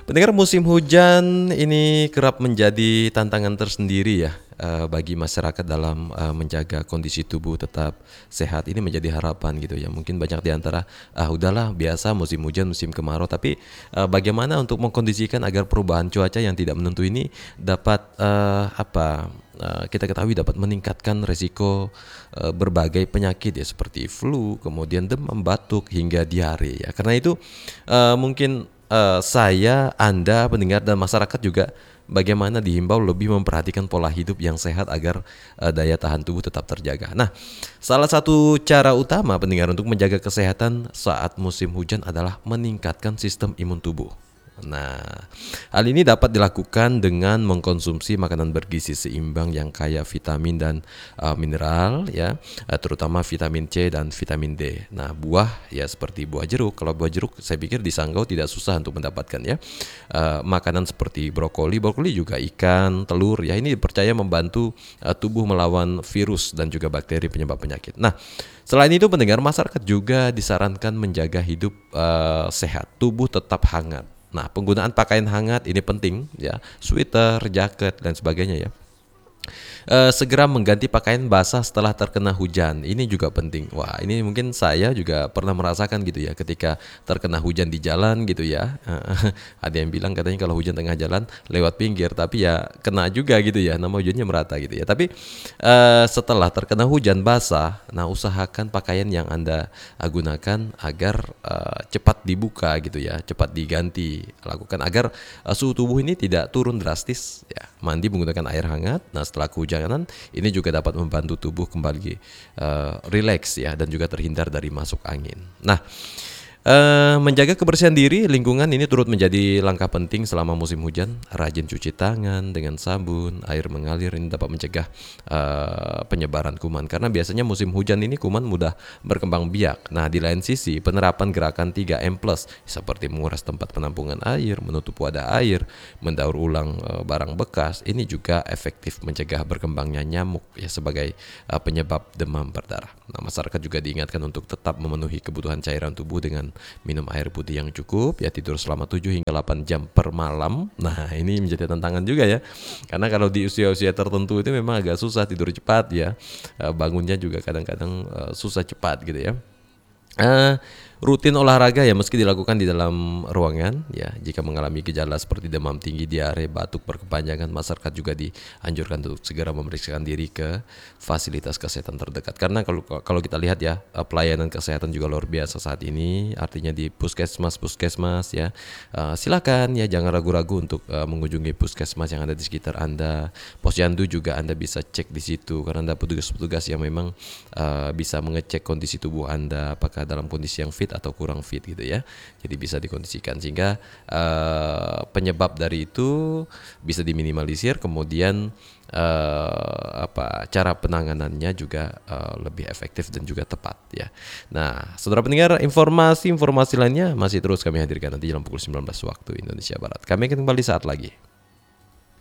Pendengar, musim hujan ini kerap menjadi tantangan tersendiri ya bagi masyarakat dalam menjaga kondisi tubuh tetap sehat. Ini menjadi harapan gitu ya. Mungkin banyak di antara udahlah biasa musim hujan, musim kemarau, tapi bagaimana untuk mengkondisikan agar perubahan cuaca yang tidak menentu ini dapat kita ketahui dapat meningkatkan resiko berbagai penyakit ya seperti flu, kemudian demam, batuk hingga diare ya. Karena itu mungkin saya, Anda, pendengar dan masyarakat juga bagaimana dihimbau lebih memperhatikan pola hidup yang sehat agar daya tahan tubuh tetap terjaga. Nah, salah satu cara utama pendengar untuk menjaga kesehatan saat musim hujan adalah meningkatkan sistem imun tubuh. Nah, hal ini dapat dilakukan dengan mengkonsumsi makanan bergizi seimbang yang kaya vitamin dan mineral ya, terutama vitamin C dan vitamin D. Nah, buah ya seperti buah jeruk. Kalau buah jeruk saya pikir di Sanggau tidak susah untuk mendapatkan ya. Makanan seperti brokoli juga ikan, telur ya ini dipercaya membantu tubuh melawan virus dan juga bakteri penyebab penyakit. Nah, selain itu pendengar, masyarakat juga disarankan menjaga hidup sehat, tubuh tetap hangat. Nah, penggunaan pakaian hangat ini penting ya, sweater, jaket dan sebagainya ya. Segera mengganti pakaian basah setelah terkena hujan. Ini juga penting. Wah, ini mungkin saya juga pernah merasakan gitu ya ketika terkena hujan di jalan gitu ya. Ada yang bilang katanya kalau hujan tengah jalan lewat pinggir, tapi ya kena juga gitu ya. Nama hujannya merata gitu ya. Tapi setelah terkena hujan basah, nah usahakan pakaian yang Anda gunakan agar cepat dibuka gitu ya, cepat diganti. Lakukan agar suhu tubuh ini tidak turun drastis ya. Mandi menggunakan air hangat. Nah, setelah kehujanan ini juga dapat membantu tubuh kembali rileks ya dan juga terhindar dari masuk angin. Nah, menjaga kebersihan diri, lingkungan ini turut menjadi langkah penting selama musim hujan. Rajin cuci tangan dengan sabun, air mengalir ini dapat mencegah penyebaran kuman. Karena biasanya musim hujan ini kuman mudah berkembang biak. Nah, di lain sisi penerapan gerakan 3M+ seperti menguras tempat penampungan air, menutup wadah air, mendaur ulang barang bekas, ini juga efektif mencegah berkembangnya nyamuk ya sebagai penyebab demam berdarah. Nah, masyarakat juga diingatkan untuk tetap memenuhi kebutuhan cairan tubuh dengan minum air putih yang cukup, ya tidur selama 7 hingga 8 jam per malam. Nah, ini menjadi tantangan juga ya. Karena kalau di usia-usia tertentu itu memang agak susah tidur cepat ya. Bangunnya juga kadang-kadang susah cepat gitu ya. Rutin olahraga ya meski dilakukan di dalam ruangan ya. Jika mengalami gejala seperti demam tinggi, diare, batuk berkepanjangan, masyarakat juga dianjurkan untuk segera memeriksakan diri ke fasilitas kesehatan terdekat. Karena kalau kita lihat ya, pelayanan kesehatan juga luar biasa saat ini. Artinya di puskesmas ya, silakan ya jangan ragu-ragu untuk mengunjungi puskesmas yang ada di sekitar Anda. Posyandu juga Anda bisa cek di situ karena ada petugas-petugas yang memang bisa mengecek kondisi tubuh Anda apakah dalam kondisi yang fit atau kurang fit gitu ya. Jadi bisa dikondisikan sehingga penyebab dari itu bisa diminimalisir, kemudian cara penanganannya juga lebih efektif dan juga tepat ya. Nah, saudara pendengar, informasi lainnya masih terus kami hadirkan nanti dalam pukul 19 waktu Indonesia Barat. Kami akan kembali saat lagi.